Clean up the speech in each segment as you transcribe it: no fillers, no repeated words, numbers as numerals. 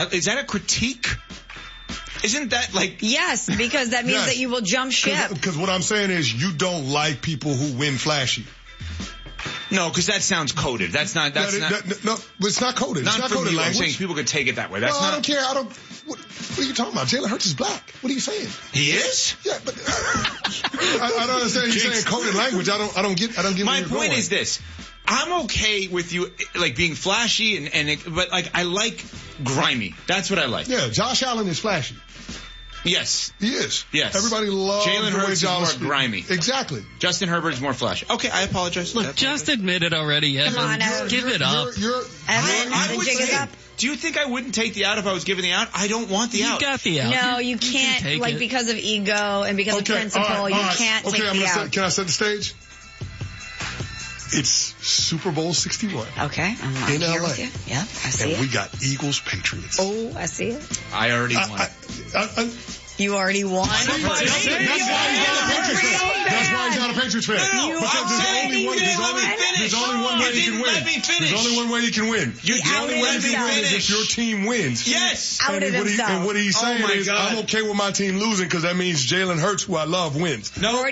Is that a critique? Isn't that like... Yes, because that means that you will jump ship. Because what I'm saying is you don't like people who win flashy. No, because that sounds coded. That's not... No, it's not coded. Not it's not for coded you. language. I'm saying people could take it that way. That's no, not... I don't care. What are you talking about? Jalen Hurts is black. What are you saying? He is? Yeah, but I don't understand you saying coded language. I don't get My point is this. I'm okay with you, like, being flashy, but, like, I like grimy. That's what I like. Yeah, Josh Allen is flashy. Yes. He is. Yes. Everybody loves Jalen Hurts is more grimy. Exactly. Justin Herbert is more flashy. Okay, I apologize. Look, just admit it already, Evan. Come on, Evan. Give it up. Evan, the jig is up. Do you think I wouldn't take the out if I was given the out? I don't want the out. You got the out. No, you can't, like, because of ego and because of principle, you can't take the out. Can I set the stage? It's Super Bowl 61. Okay, I'm in here LA. with you. Yeah, I see and it. we got Eagles Patriots. Oh, I see it. I already won. You already won? That's why he's not a Patriots fan. There's only one way he can win. There's only one way he can win. The only way he can win is if your team wins. Yes. And what he's saying is, I'm okay with my team losing because that means Jalen Hurts, who I love, wins. No,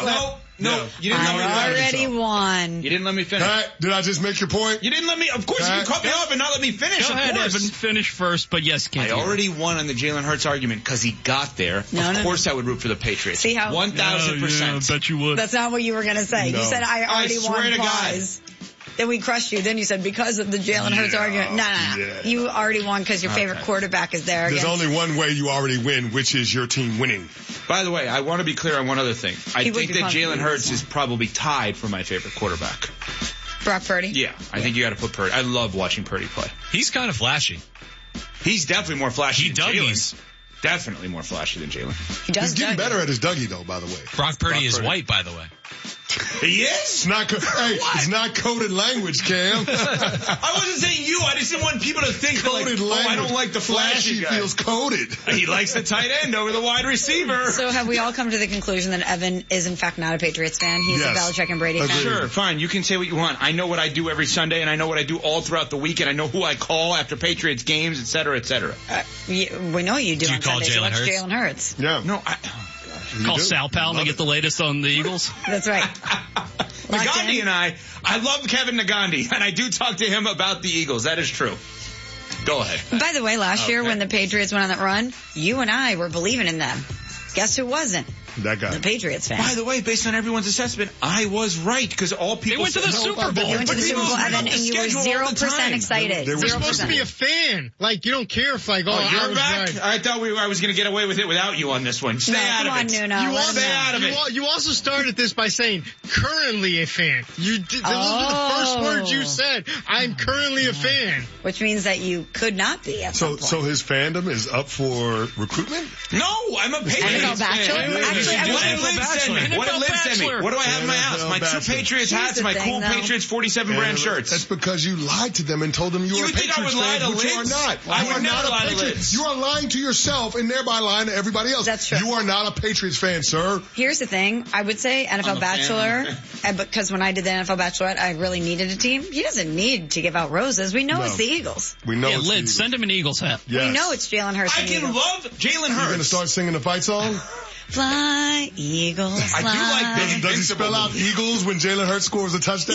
you didn't let me finish. Already won. You didn't let me finish. Did I just make your point? You didn't let me. Of course, you cut me off and not let me finish. Go ahead, Evan. Finish first, but yes, I already won on the Jalen Hurts argument because he got there. Of course, I would root for the Patriots. See how 1,000%. I bet you would. That's not what you were going to say. No. You said I already won prize. Then we crushed you. Then you said because of the Jalen Hurts argument. No. Yeah. You already won because your favorite quarterback is there. There's only one way you already win, which is your team winning. By the way, I want to be clear on one other thing. I think that Jalen Hurts is probably tied for my favorite quarterback. Brock Purdy? Yeah, I think you got to put Purdy. I love watching Purdy play. He's kind of flashy. He's definitely more flashy than Dougie's. Jalen. Definitely more flashy than Jalen. He's getting better at his Dougie, though, by the way. Brock Purdy is white, by the way. He is? It's not coded language, Cam. I wasn't saying you. I just didn't want people to think coded that, language. I don't like the flashy guy. Feels coded. He likes the tight end over the wide receiver. So have we all come to the conclusion that Evan is in fact not a Patriots fan? He's a Belichick and Brady fan? Sure, fine. You can say what you want. I know what I do every Sunday, and I know what I do all throughout the week, and I know who I call after Patriots games, et cetera, et cetera. We know what you do on call Sundays. Jalen Hurts? Jalen Hurts. Yeah. No, Call Sal Powell to get the latest on the Eagles. That's right. Nagandi and I love Kevin Nagandi, and I do talk to him about the Eagles. That is true. Go ahead. By the way, last year when the Patriots went on that run, you and I were believing in them. Guess who wasn't? That guy. The Patriots fan. By the way, based on everyone's assessment, I was right because all people They went to the Super Bowl. You went to the Super Bowl, Evan, and you were 0% excited. They were supposed to be a fan. Like, you don't care if, like, you're I was back? right. I thought I was going to get away with it without you on this one. Stay out of it. Nuno. Stay out of it. You also started this by saying, currently a fan. Those were the first words you said. I'm currently a fan. Which means that you could not be at some point. So his fandom is up for recruitment? No, I'm a Patriots fan. What did Liv send me? What do I have in my house? My two Patriots hats, my cool Patriots 47 brand shirts. That's because you lied to them and told them you were a Patriots fan, which you are not. I would never lie to Liz. You are lying to yourself and thereby lying to everybody else. That's true. You are not a Patriots fan, sir. Here's the thing. I would say NFL Bachelor, because when I did the NFL Bachelorette, I really needed a team. He doesn't need to give out roses. We know it's the Eagles. We know it's the Liz, Eagles. send him an Eagles hat. Yes. We know it's Jalen Hurts. I can love Jalen Hurts. You're going to start singing the fight song? Fly, Eagles, fly. I do like this. Does he spell out Eagles when Jalen Hurts scores a touchdown?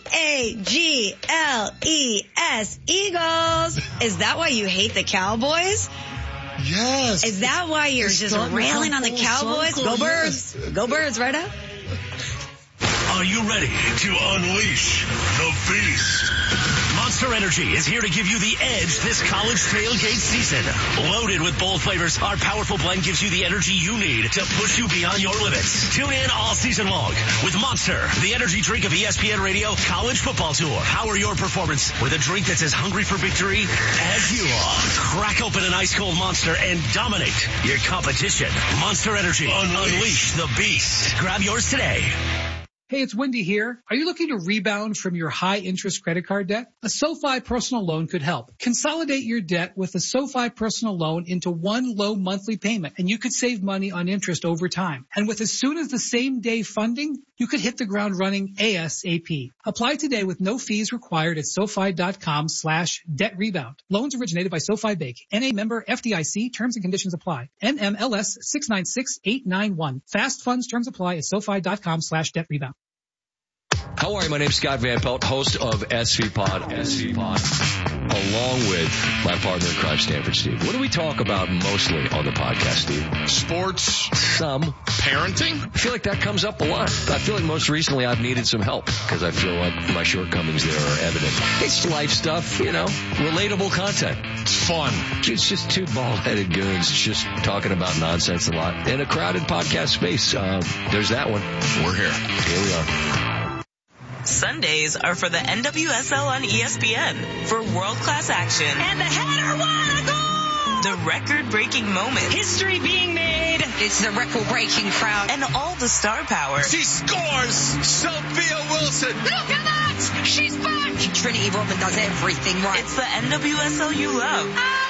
E-A-G-L-E-S, Eagles. Is that why you hate the Cowboys? Yes. Is that why you're just railing on the Cowboys? Go Birds. Yes. Go Birds, right up. Are you ready to unleash the beast? Monster Energy is here to give you the edge this college tailgate season. Loaded with bold flavors, our powerful blend gives you the energy you need to push you beyond your limits. Tune in all season long with Monster, the energy drink of ESPN Radio College Football Tour. Power your performance with a drink that's as hungry for victory as you are. Crack open an ice cold Monster and dominate your competition. Monster Energy. Unleash the beast. Grab yours today. Hey, it's Wendy here. Are you looking to rebound from your high-interest credit card debt? A SoFi personal loan could help. Consolidate your debt with a SoFi personal loan into one low monthly payment, and you could save money on interest over time. And with as soon as the same day funding, you could hit the ground running ASAP. Apply today with no fees required at SoFi.com/debt-rebound. Loans originated by SoFi Bank. NA member FDIC. Terms and conditions apply. NMLS 696891. Fast funds terms apply at SoFi.com/debt-rebound. How are you? My name's Scott Van Pelt, host of SV Pod, along with my partner in crime, Stanford Steve. What do we talk about mostly on the podcast, Steve? Sports. Some. Parenting. I feel like that comes up a lot. I feel like most recently I've needed some help because I feel like my shortcomings there are evident. It's life stuff, relatable content. It's fun. It's just two bald-headed goons just talking about nonsense a lot in a crowded podcast space. There's that one. We're here. Here we are. Sundays are for the NWSL on ESPN for world-class action. And the header won a goal! The record-breaking moment. History being made. It's the record-breaking crowd. And all the star power. She scores! Sophia Wilson! Look at that! She's back! Trinity Rodman does everything right. It's the NWSL you love. I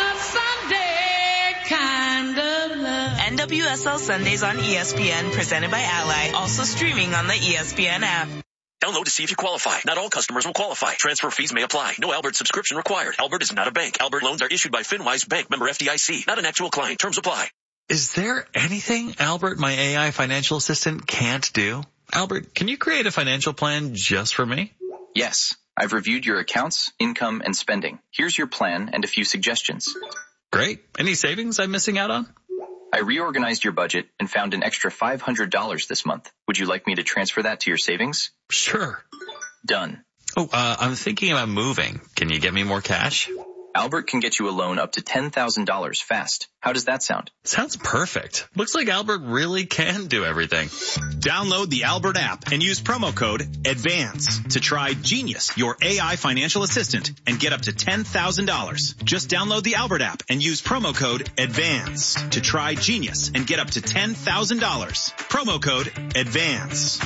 want a Sunday kind of love. NWSL Sundays on ESPN, presented by Ally. Also streaming on the ESPN app. Download to see if you qualify. Not all customers will qualify. Transfer fees may apply. No Albert subscription required. Albert is not a bank. Albert loans are issued by FinWise Bank, member FDIC. Not an actual client. Terms apply. Is there anything Albert, my AI financial assistant, can't do? Albert, can you create a financial plan just for me? Yes. I've reviewed your accounts, income, and spending. Here's your plan and a few suggestions. Great. Any savings I'm missing out on? I reorganized your budget and found an extra $500 this month. Would you like me to transfer that to your savings? Sure. Done. Oh, I'm thinking about moving. Can you get me more cash? Albert can get you a loan up to $10,000 fast. How does that sound? Sounds perfect. Looks like Albert really can do everything. Download the Albert app and use promo code ADVANCE to try Genius, your AI financial assistant, and get up to $10,000. Just download the Albert app and use promo code ADVANCE to try Genius and get up to $10,000. Promo code ADVANCE.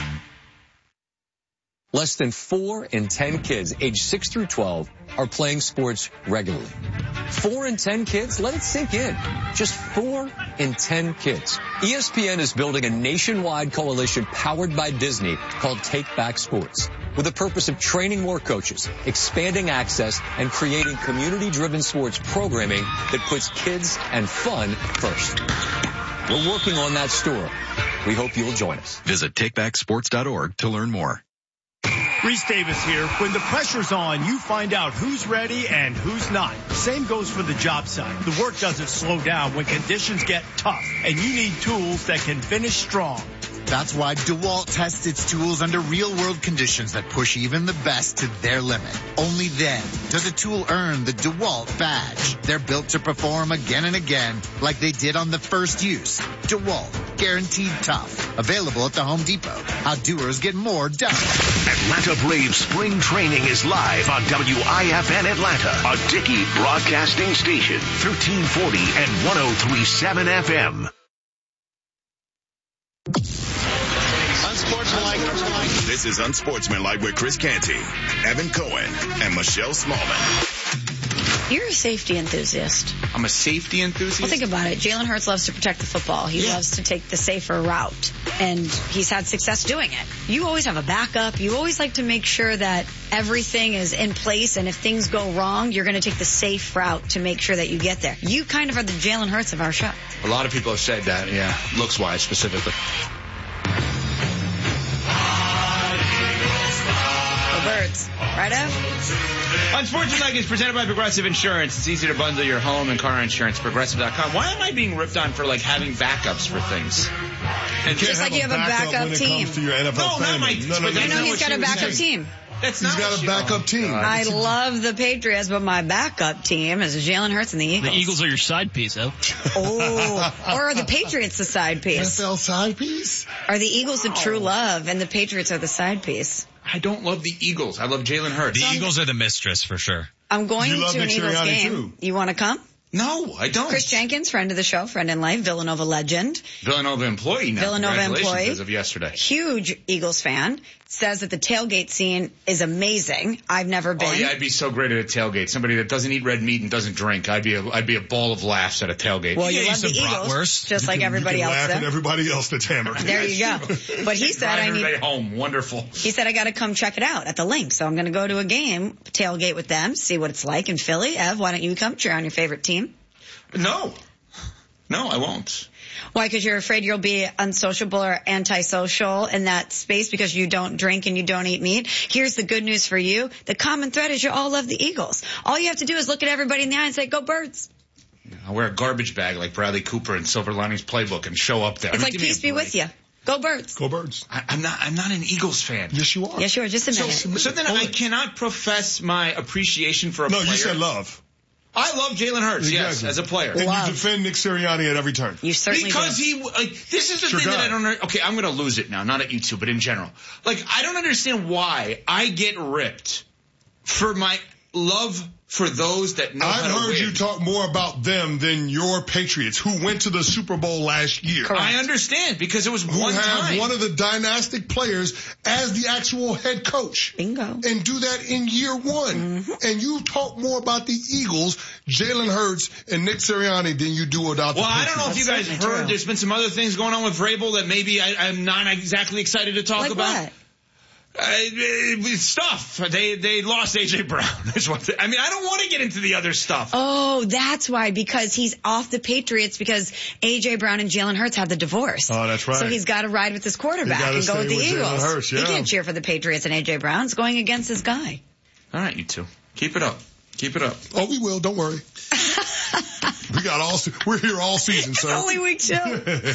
Less than 4 in 10 kids aged 6 through 12 are playing sports regularly. 4 in 10 kids? Let it sink in. Just 4 in 10 kids. ESPN is building a nationwide coalition powered by Disney called Take Back Sports, with the purpose of training more coaches, expanding access, and creating community-driven sports programming that puts kids and fun first. We're working on that story. We hope you'll join us. Visit takebacksports.org to learn more. Reese Davis here. When the pressure's on, you find out who's ready and who's not. Same goes for the job site. The work doesn't slow down when conditions get tough, and you need tools that can finish strong. That's why DeWalt tests its tools under real-world conditions that push even the best to their limit. Only then does a tool earn the DeWalt badge. They're built to perform again and again like they did on the first use. DeWalt, guaranteed tough. Available at the Home Depot. How doers get more done. Atlanta Braves spring training is live on WIFN Atlanta, a Dickey broadcasting station, 1340 and 103.7 FM. Unsportsmanlike. This is Unsportsmanlike with Chris Canty, Evan Cohen, and Michelle Smallman. You're a safety enthusiast. I'm a safety enthusiast? Well, think about it. Jalen Hurts loves to protect the football. He loves to take the safer route, and he's had success doing it. You always have a backup. You always like to make sure that everything is in place, and if things go wrong, you're going to take the safe route to make sure that you get there. You kind of are the Jalen Hurts of our show. A lot of people have said that, yeah, looks-wise specifically. The birds. Right, Ev? Unsportsmanlike is presented by Progressive Insurance. It's easy to bundle your home and car insurance. Progressive.com. Why am I being ripped on for, having backups for things? And just like you have a backup team. No, not my... I know he's got a backup team. He's got a backup team. I love the Patriots, but my backup team is Jalen Hurts and the Eagles. The Eagles are your side piece, though. Oh, or are the Patriots the side piece? NFL side piece? Are the Eagles the true love and the Patriots are the side piece? I don't love the Eagles. I love Jalen Hurts. The Eagles are the mistress for sure. I'm going to an Eagles game. Too. You want to come? No, I don't. Chris Jenkins, friend of the show, friend in life, Villanova legend. Villanova employee now. Villanova employee. As of yesterday. Huge Eagles fan. Says that the tailgate scene is amazing. I've never been. Oh yeah, I'd be so great at a tailgate. Somebody that doesn't eat red meat and doesn't drink. I'd be a ball of laughs at a tailgate. Well, you love the Eagles, just like everybody else. Laugh at everybody else that's hammered. There you go. But he said I need home. Wonderful. He said I got to come check it out at the link. So I'm going to go to a game, tailgate with them, see what it's like in Philly. Ev, why don't you come cheer on your favorite team? No, I won't. Why? Because you're afraid you'll be unsociable or antisocial in that space because you don't drink and you don't eat meat. Here's the good news for you. The common thread is you all love the Eagles. All you have to do is look at everybody in the eye and say, go Birds. I'll wear a garbage bag like Bradley Cooper in Silver Linings Playbook and show up there. It's like peace be with you. Go Birds. Go Birds. I'm not an Eagles fan. Yes, you are. Yes, you are. Just a minute. So then I cannot profess my appreciation for a player. No, you said love. I love Jalen Hurts, yes, as a player. And you defend Nick Sirianni at every turn. You certainly Because this is the thing that I don't understand. Okay, I'm going to lose it now, not at you two, but in general. Like, I don't understand why I get ripped for my love for those that know how to win. I've heard you talk more about them than your Patriots, who went to the Super Bowl last year. Correct. I understand, because it was one time. Who have one of the dynastic players as the actual head coach. Bingo. And do that in year one. Mm-hmm. And you talk more about the Eagles, Jalen Hurts, and Nick Sirianni than you do about the Patriots. I don't know if you guys heard, there's been some other things going on with Vrabel that maybe I'm not exactly excited to talk about. What? Stuff. They lost A.J. Brown. I don't want to get into the other stuff. Oh, that's why. Because he's off the Patriots because A.J. Brown and Jalen Hurts had the divorce. Oh, that's right. So he's got to ride with his quarterback and go with the Eagles. Hurts, yeah. He can't cheer for the Patriots and A.J. Brown. It's going against his guy. All right, you two. Keep it up. Keep it up. Oh, we will. Don't worry. We're here all season, it's sir. Only week 2.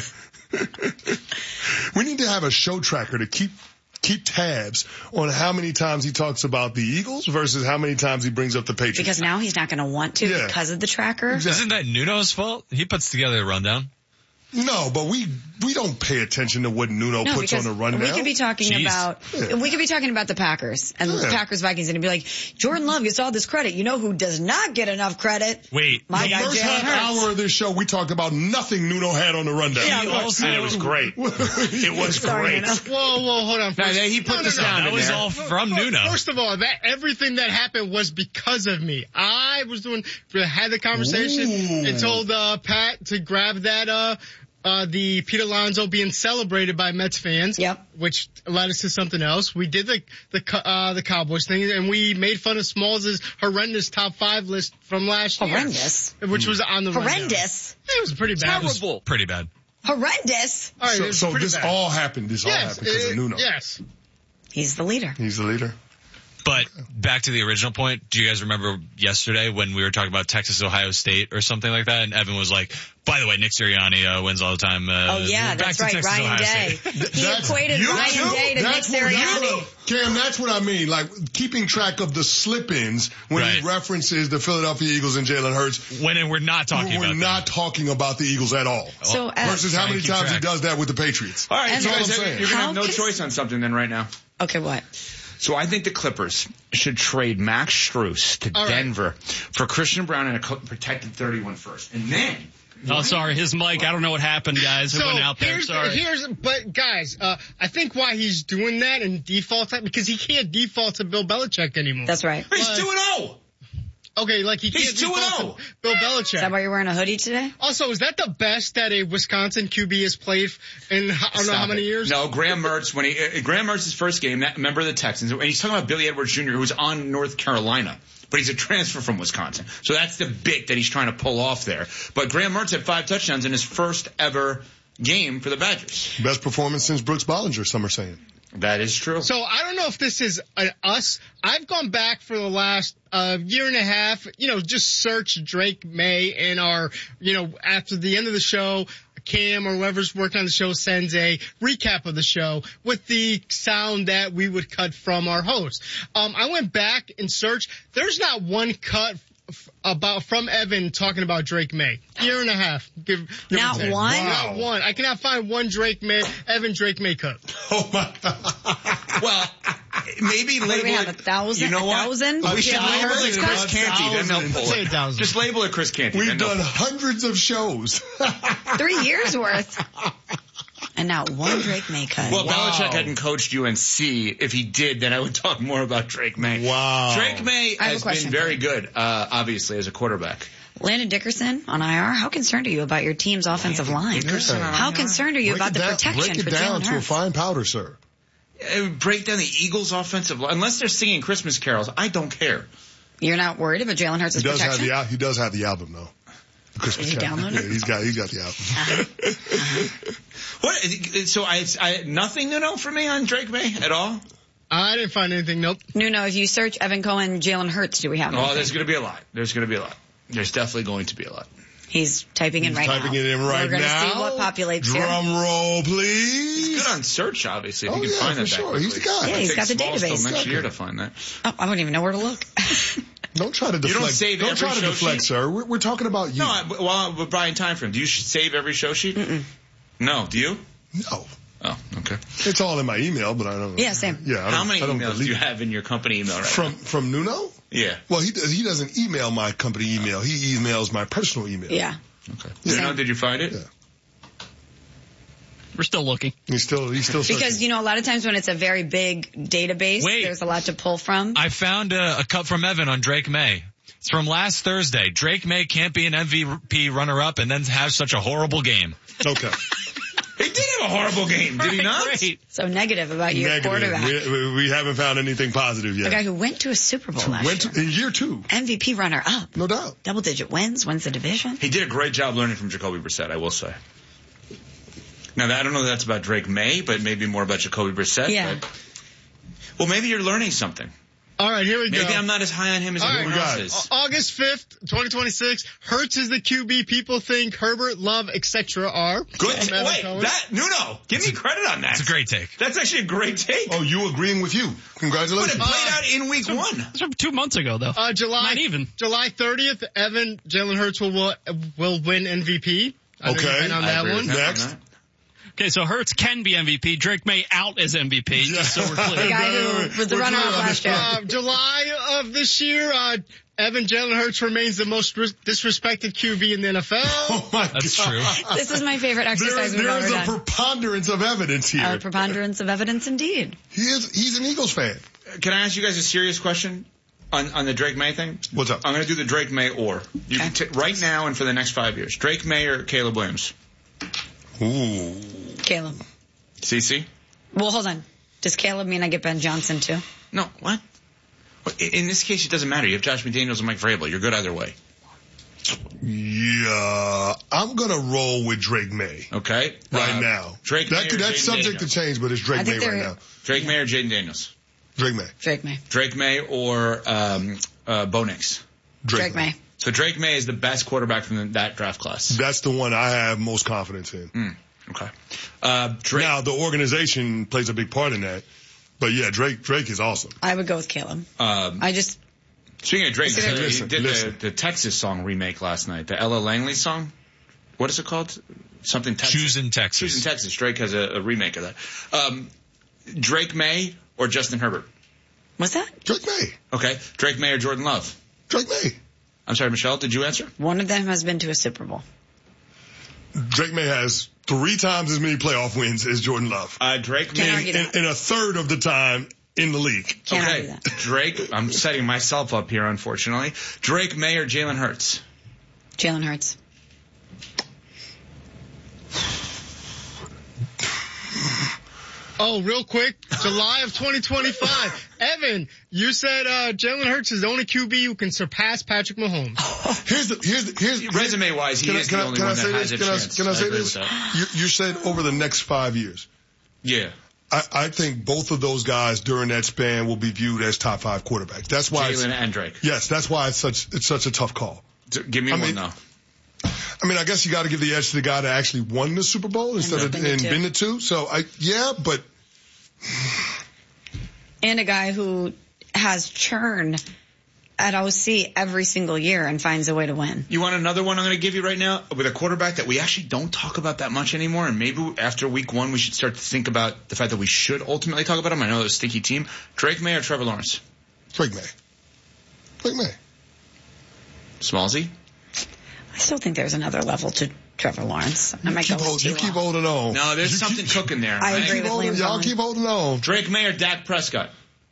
We need to have a show tracker to keep tabs on how many times he talks about the Eagles versus how many times he brings up the Patriots. Because now he's not going to want to because of the tracker. Exactly. Isn't that Nuno's fault? He puts together a rundown. No, but we don't pay attention to what Nuno puts on the rundown. We could be talking about the Packers and the Packers Vikings, and it'd be like, Jordan Love gets all this credit. You know who does not get enough credit? Wait, my guy, first Jalen Hurts. hour of this show, we talked about nothing Nuno had on the rundown. Yeah, it was great. It was great. Whoa, hold on. He put the sound in there. That was all from Nuno. First of all, everything that happened was because of me. I had the conversation and told Pat to grab that the Pete Alonso being celebrated by Mets fans. Yep. Which led us to something else. We did the Cowboys thing, and we made fun of Smalls' horrendous top 5 list from last year. Horrendous. Which was on the horrendous. It was pretty bad. Terrible. Pretty bad. Horrendous. All right, so this bad. all happened. This all happened because of Nuno. Yes. He's the leader. But back to the original point, do you guys remember yesterday when we were talking about Texas, Ohio State or something like that? And Evan was like, by the way, Nick Sirianni wins all the time. That's right, Texas, Ryan Day. He equated Ryan Day to Nick Sirianni. Cam, that's what I mean. Like keeping track of the slip-ins when he references the Philadelphia Eagles and Jalen Hurts. When we're not talking about We're not talking about the Eagles at all. So, versus how many times he does that with the Patriots. All right, that's what I'm saying. You're going to have no choice on something then right now. Okay, what? So I think the Clippers should trade Max Strus to Denver for Christian Brown and a protected 31 first. And then... Oh, sorry, his mic. I don't know what happened, guys. It went out there. Sorry. But guys, I think why he's doing that and defaults that because he can't default to Bill Belichick anymore. That's right. He's 2-0. Okay, like he can't default to Bill Belichick. Is that why you're wearing a hoodie today? Also, is that the best that a Wisconsin QB has played in I don't know how many years? No, Graham Mertz, Graham Mertz's first game, member of the Texans, and he's talking about Billy Edwards Jr., who was on North Carolina. But he's a transfer from Wisconsin. So that's the bit that he's trying to pull off there. But Graham Mertz had 5 touchdowns in his first ever game for the Badgers. Best performance since Brooks Bollinger, some are saying. That is true. So I don't know if this is us. I've gone back for the last year and a half, just search Drake May in our, after the end of the show, Cam or whoever's working on the show sends a recap of the show with the sound that we would cut from our host. I went back and searched. There's not one cut from Evan talking about Drake May. Year and a half. Not one? Wow. Not one. I cannot find one Evan Drake May cut. Oh my God. Well, maybe What label do we have, it. 1,000? You know what? 1,000? We should Jalen label Hurts it Chris got? Canty. Then they'll pull Say it. 1,000. Just label it Chris Canty. We've then they'll done pull it. hundreds of shows. 3 years worth. And now one Drake May cut. Well, Belichick hadn't coached UNC. If he did, then I would talk more about Drake May. Wow. Drake May I have a has question been for very you. good, obviously, as a quarterback. Landon Dickerson on IR. How concerned are you about your team's offensive line? Dickerson on How IR? concerned are you about the protection break for it down Jalen to a Hurts? fine powder, sir. Break down the Eagles' offensive line. Unless they're singing Christmas carols, I don't care. You're not worried about Jalen Hurts' He does protection? have the album though. The Christmas Did you Carol. download it? Yeah, he's got the album. What? So I nothing to know for me on Drake May at all? I didn't find anything. Nope. No. If you search Evan Cohen, Jalen Hurts, do we have anything? Oh, there's going to be a lot. There's definitely going to be a lot. He's typing in He's right now. typing it in right We're going to now. see what populates Drum here. roll, please. He's good on search, obviously. If you can yeah, find for that sure. quickly. He's the guy. Yeah, he's It got the takes Smalls database. till next year to find that. Oh, I wouldn't even know where to look. Don't try to deflect. You don't save Don't every try to show deflect, sheet? sir. We're talking about you. No, we're buying time frame. Do you save every show sheet? Mm-mm. No. Do you? No. Oh, okay. It's all in my email, but I don't know. Yeah, same. Yeah. How many I don't emails do believe you it. have in your company email right From Nuno? Yeah. Well, he doesn't email my company email. He emails my personal email. Yeah. Okay. Yeah. Nuno, did you find it? Yeah. We're still looking. He's still Because, searching. a lot of times when it's a very big database, Wait. there's a lot to pull from. I found a cut from Evan on Drake May. It's from last Thursday. Drake May can't be an MVP runner-up and then have such a horrible game. Okay. He did have a horrible game, did he not? Great. So negative about your Negative. quarterback. We haven't found anything positive The yet. guy who went to a Super Bowl last year. In year 2. MVP runner up. No doubt. Double digit wins the division. He did a great job learning from Jacoby Brissett, I will say. Now, I don't know if that's about Drake May, but maybe more about Jacoby Brissett. Yeah. But, well, maybe you're learning something. All right, here we go. Maybe I'm not as high on him as All everyone right, else is. August 5th, 2026. Hurts is the QB people think Herbert, Love, etc. are. Good. From Evan Wait, Cohen. Nuno, give me credit on that. It's a great take. That's actually a great take. Oh, you agreeing with you. But Congratulations. it played out in week 1. It's from 2 months ago, though. July 30th, Jalen Hurts will win MVP. I know you've Okay. been on I that agree one. with that. Next. Okay, so Hurts can be MVP. Drake May out as MVP, just so we're The clear. guy who was the We're runner clear up on last this. year. July of this year, Jalen Hurts remains the most disrespected QB in the NFL. Oh my That's God. true. This is my favorite exercise we've There ever is a done. preponderance of evidence here. A preponderance of evidence indeed. He's an Eagles fan. Can I ask you guys a serious question on the Drake May thing? What's up? I'm going to do the Drake May or. You can right now and for the next 5 years. Drake May or Caleb Williams? Ooh. Caleb. CC? Well, hold on. Does Caleb mean I get Ben Johnson too? No, what? In this case, it doesn't matter. You have Josh McDaniels and Mike Vrabel. You're good either way. Yeah, I'm gonna roll with Drake May Okay? right now. Drake May or That's Jaden subject Daniels? to change, but it's I Drake May think right they're- now. Drake May or Jaden Daniels? Drake May. Drake May. Drake May or Bo Nix? Drake May. So Drake May is the best quarterback from that draft class. That's the one I have most confidence in. Okay. Now the organization plays a big part in that, but yeah, Drake is awesome. I would go with Caleb. Speaking of Drake, he Listen. did the Texas song remake last night. The Ella Langley song. What is it called? Something Texas. Choosing Texas. Choosing Texas. Drake has a remake of that. Drake May or Justin Herbert? What's that? Drake May. Okay. Drake May or Jordan Love? Drake May. I'm sorry, Michelle, did you answer? One of them has been to a Super Bowl. Drake May has 3 times as many playoff wins as Jordan Love. Drake Can't May. argue that. In a third of the time in the league. Can't Okay. argue that. Drake, I'm setting myself up here, unfortunately. Drake May or Jalen Hurts? Jalen Hurts. Oh, real quick, July of 2025. Evan, you said Jalen Hurts is the only QB who can surpass Patrick Mahomes. Here's Resume-wise, he is the only one that has a chance. Can I say agree this? with that. You said over the next 5 years. Yeah. I think both of those guys during that span will be viewed as top 5 quarterbacks. That's why Jalen and Drake. Yes, that's why it's such a tough call. Give me one, though. I mean, I guess you got to give the edge to the guy that actually won the Super Bowl instead of been the 2. So but And a guy who has churn at OC every single year and finds a way to win. You want another one I'm going to give you right now with a quarterback that we actually don't talk about that much anymore, and maybe after week 1 we should start to think about the fact that we should ultimately talk about him. I know it's a stinky team. Drake May or Trevor Lawrence? Drake May. Drake May. Smallsy? I still think there's another level to Trevor Lawrence. I might go with You keep holding on. No, there's something cooking there. I agree with Liam. Y'all keep holding on. Drake May or Dak Prescott?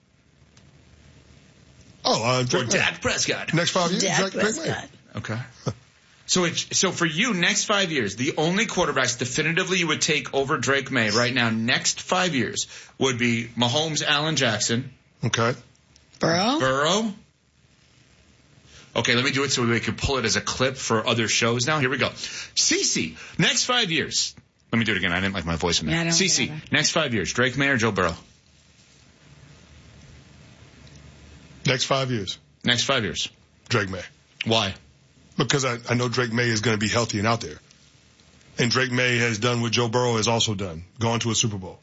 Drake May. Dak Prescott. Next 5 years, Dak Drake May. Prescott. Okay. So for you, next 5 years, the only quarterbacks definitively you would take over Drake May right now, next 5 years, would be Mahomes, Allen, Jackson. Okay. Burrow? Okay, let me do it so we can pull it as a clip for other shows now. Here we go. CeCe, next 5 years. Let me do it again. I didn't like my voice in there. CeCe, next 5 years, Drake May or Joe Burrow? Next 5 years. Next 5 years. Drake May. Why? Because I know Drake May is going to be healthy and out there. And Drake May has done what Joe Burrow has also done, gone to a Super Bowl.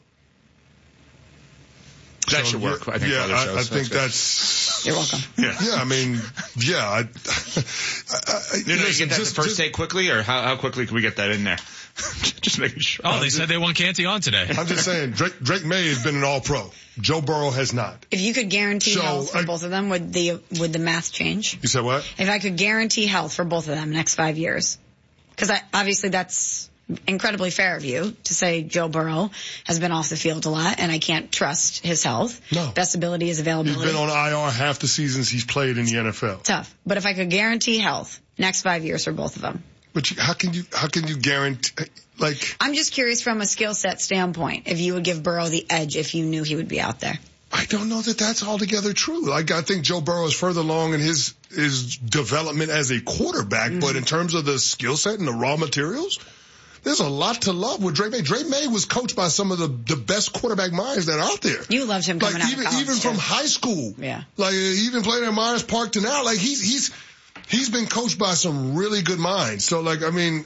That should work, I think, for other shows. I think that's... You're welcome. Yeah, I mean, yeah. You get that the first take quickly, or how quickly can we get that in there? Just making sure. Oh, they said they want Canty on today. I'm just saying, Drake May has been an all-pro. Joe Burrow has not. If you could guarantee health for both of them, would the math change? You said what? If I could guarantee health for both of them next 5 years. Because obviously that's incredibly fair of you to say Joe Burrow has been off the field a lot and I can't trust his health. No. Best ability is availability. He's been on IR half the seasons he's played in the NFL. Tough. But if I could guarantee health next 5 years for both of them. But how can you guarantee, like... I'm just curious from a skill set standpoint, if you would give Burrow the edge if you knew he would be out there. I don't know that that's altogether true. Like, I think Joe Burrow is further along in his development as a quarterback, but in terms of the skill set and the raw materials, there's a lot to love with Drake May. Drake May was coached by some of the best quarterback minds that are out there. You loved him coming out of college, even from high school. Yeah. Like, even playing at Myers Park to now, like, he's been coached by some really good minds. So, like, I mean,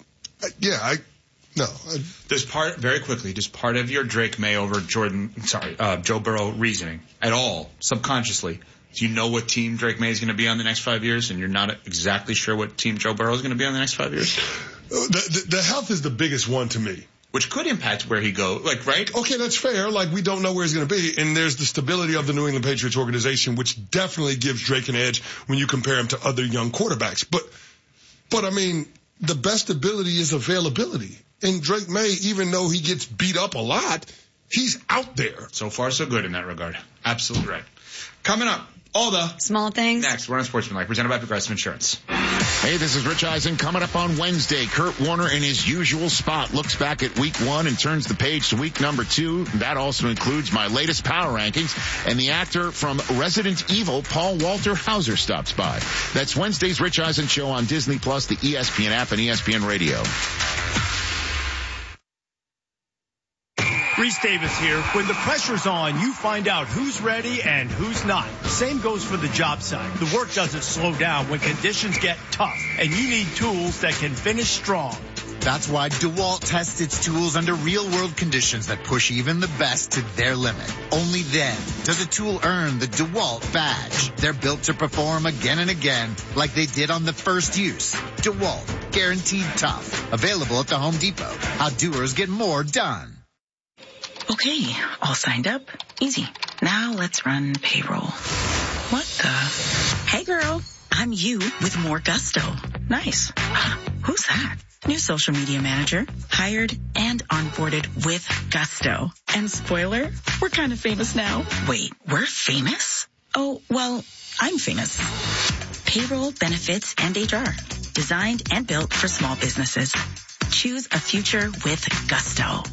There's very quickly, just part of your Drake May over Joe Burrow reasoning at all, subconsciously. Do you know what team Drake May is going to be on the next 5 years, and you're not exactly sure what team Joe Burrow is going to be on the next 5 years? The health is the biggest one to me. Which could impact where he goes, like, right? Okay, that's fair. Like, we don't know where he's going to be. And there's the stability of the New England Patriots organization, which definitely gives Drake an edge when you compare him to other young quarterbacks. But I mean, the best ability is availability. And Drake May, even though he gets beat up a lot, he's out there. So far, so good in that regard. Absolutely right. Coming up, all the small things. Next, we're on Sportsmanlike, presented by Progressive Insurance. Hey, this is Rich Eisen. Coming up on Wednesday, Kurt Warner in his usual spot looks back at week 1 and turns the page to week number 2. That also includes my latest power rankings, and the actor from Resident Evil, Paul Walter Hauser, stops by. That's Wednesday's Rich Eisen Show on Disney+, the ESPN app, and ESPN Radio. Reese Davis here. When the pressure's on, you find out who's ready and who's not. Same goes for the job site. The work doesn't slow down when conditions get tough, and you need tools that can finish strong. That's why DeWalt tests its tools under real-world conditions that push even the best to their limit. Only then does a tool earn the DeWalt badge. They're built to perform again and again like they did on the first use. DeWalt, guaranteed tough. Available at the Home Depot. How doers get more done. Okay, all signed up. Easy. Now let's run payroll. What the? Hey girl, I'm you with more gusto. Nice. Who's that? New social media manager. Hired and onboarded with gusto. And spoiler, we're kind of famous now. Wait, we're famous? Oh, well, I'm famous. Payroll, benefits, and HR. Designed and built for small businesses. Choose a future with gusto.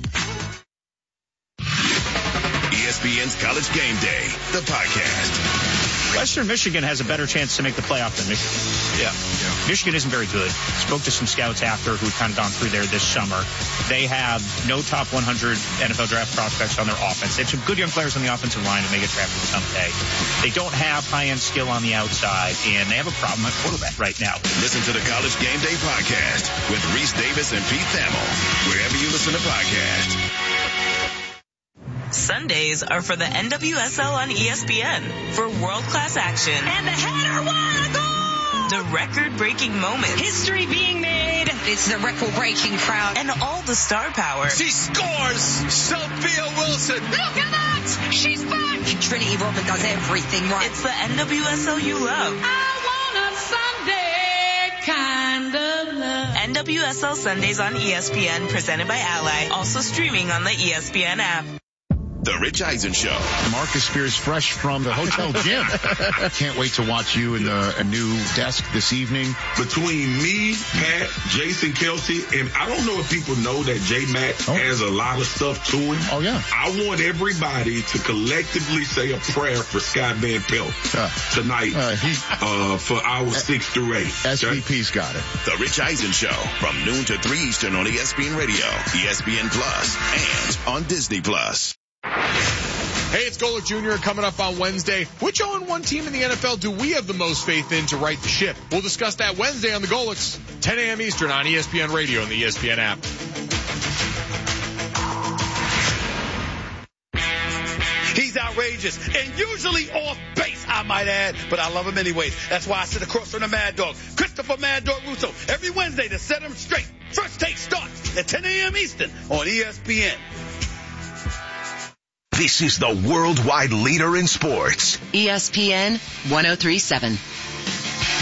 ESPN's College Game Day, the podcast. Western Michigan has a better chance to make the playoff than Michigan. Yeah. Michigan isn't very good. Spoke to some scouts after who've kind of gone through there this summer. They have no top 100 NFL draft prospects on their offense. They have some good young players on the offensive line and may get drafted someday. They don't have high-end skill on the outside, and they have a problem at quarterback right now. Listen to the College Game Day podcast with Reese Davis and Pete Thamel, wherever you listen to podcasts. Sundays are for the NWSL on ESPN for world-class action. And the header, what a goal! The record-breaking moments. History being made. It's the record-breaking crowd. And all the star power. She scores! Sophia Wilson! Look at that! She's back! Trinity Rodman does everything right. It's the NWSL you love. I want a Sunday kind of love. NWSL Sundays on ESPN, presented by Ally. Also streaming on the ESPN app. The Rich Eisen Show. Marcus Spears fresh from the hotel gym. Can't wait to watch you in a new desk this evening. Between me, Pat, Jason Kelsey, and I don't know if people know that J-Mac has a lot of stuff to him. Oh, yeah. I want everybody to collectively say a prayer for Scott Van Pelt tonight for hours 6 through 8. SVP's got it. The Rich Eisen Show from noon to 3 Eastern on ESPN Radio, ESPN Plus, and on Disney Plus. Hey, it's Golick Jr. coming up on Wednesday. Which 0-1 team in the NFL do we have the most faith in to right the ship? We'll discuss that Wednesday on the Golicks, 10 a.m. Eastern on ESPN Radio and the ESPN app. He's outrageous and usually off base, I might add, but I love him anyways. That's why I sit across from the Mad Dog, Christopher Mad Dog Russo, every Wednesday to set him straight. First Take starts at 10 a.m. Eastern on ESPN. This is the worldwide leader in sports. ESPN 1037.